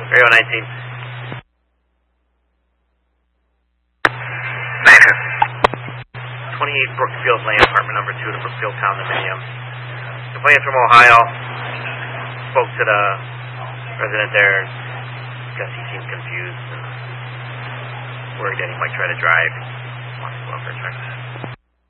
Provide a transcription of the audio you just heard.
Area 19. Nation. 28 Brookfield Lane, apartment number 2, the Brookfield condominium. Complaint from Ohio. Spoke to the resident there. Guess he seemed confused and worried that he might try to drive. Wants to go out for a check.